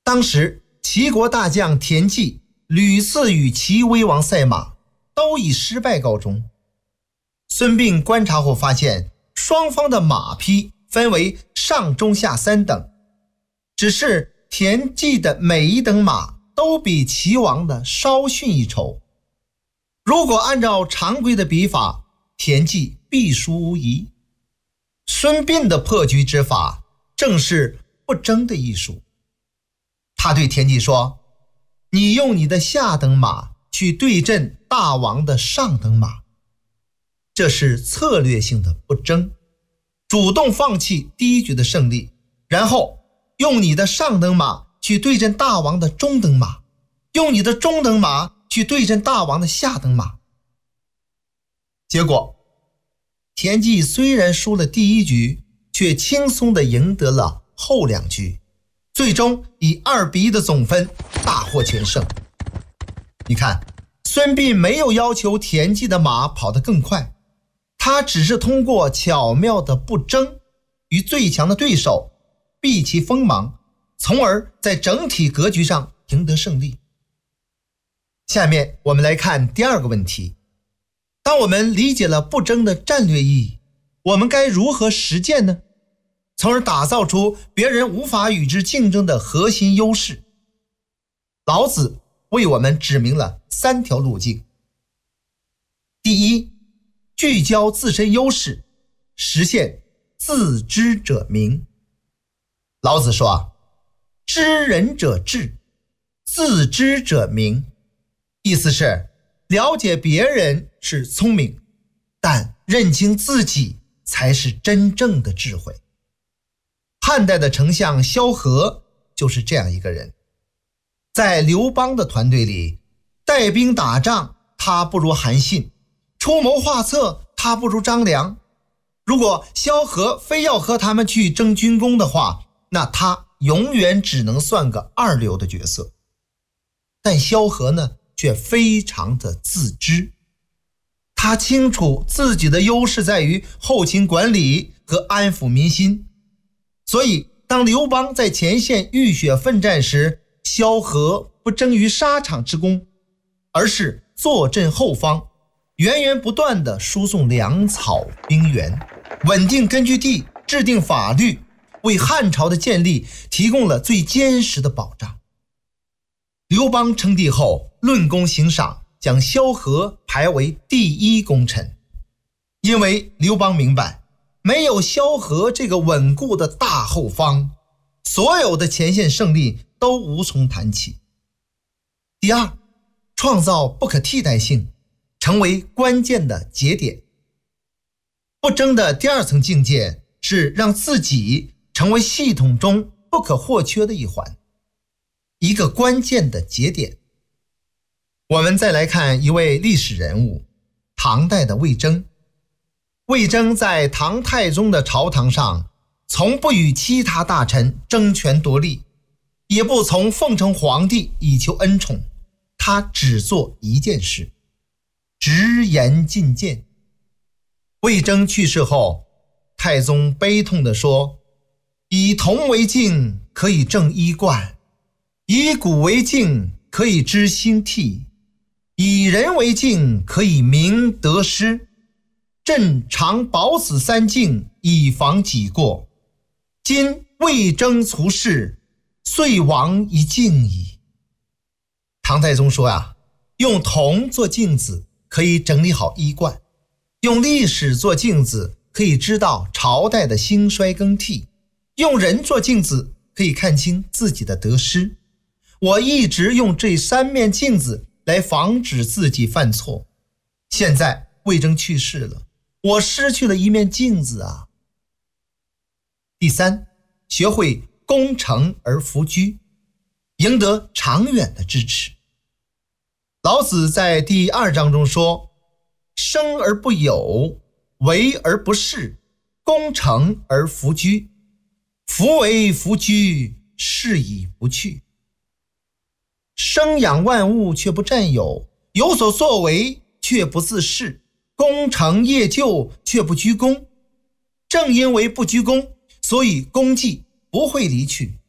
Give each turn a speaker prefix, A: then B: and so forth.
A: 当时齐国大将田忌屡次与齐威王赛马，都以失败告终。孙膑观察后发现，双方的马匹分为上中下3等，只是田忌的每一等马都比齐王的稍逊一筹。如果按照常规的比法，田忌必输无疑。孙膑的破局之法正是不争的艺术。他对田忌说，你用你的下等马去对阵大王的上等马，这是策略性的不争，主动放弃第一局的胜利，然后用你的上等马去对阵大王的中等马，用你的中等马去对阵大王的下等马。结果田忌虽然输了第一局，却轻松地赢得了后2局，最终以2-1的总分大获全胜。你看，孙膑没有要求田忌的马跑得更快，他只是通过巧妙的不争，与最强的对手避其锋芒，从而在整体格局上赢得胜利。下面我们来看第2个问题，当我们理解了不争的战略意义，我们该如何实践呢？从而打造出别人无法与之竞争的核心优势。老子为我们指明了3条路径。第一，聚焦自身优势，实现自知者明。老子说，知人者智，自知者明。意思是了解别人是聪明，但认清自己才是真正的智慧。汉代的丞相萧何就是这样一个人。在刘邦的团队里，带兵打仗他不如韩信，出谋划策他不如张良。如果萧何非要和他们去争军功的话，那他永远只能算个2流的角色。但萧何呢，却非常的自知，他清楚自己的优势在于后勤管理和安抚民心，所以当刘邦在前线浴血奋战时，萧何不争于沙场之功，而是坐镇后方，源源不断地输送粮草兵员，稳定根据地，制定法律，为汉朝的建立提供了最坚实的保障。刘邦称帝后，论功行赏，将萧何排为第1功臣。因为刘邦明白，没有萧何这个稳固的大后方，所有的前线胜利都无从谈起。第2，创造不可替代性，成为关键的节点。不争的第2层境界是让自己成为系统中不可或缺的一环，一个关键的节点。我们再来看一位历史人物，唐代的魏征。魏征在唐太宗的朝堂上，从不与其他大臣争权夺利，也不从奉承皇帝以求恩宠，他只做一件事，直言进谏。魏征去世后，太宗悲痛地说，以铜为镜，可以正衣冠；以古为镜，可以知兴替；以人为镜，可以明得失。朕常保此3镜，以防己过。今魏征卒世，遂亡一镜矣。唐太宗说用铜做镜子可以整理好衣冠，用历史做镜子可以知道朝代的兴衰更替，用人做镜子可以看清自己的得失。我一直用这3面镜子来防止自己犯错，现在魏征去世了，我失去了一面镜子啊。第3，学会攻城而弗居，赢得长远的支持。老子在第2章中说，生而不有，为而不恃，攻城而弗居。夫为弗居，是以不去。生养万物却不占有，有所作为却不自恃，攻城业就却不居功。正因为不居功，所以功绩不会离去。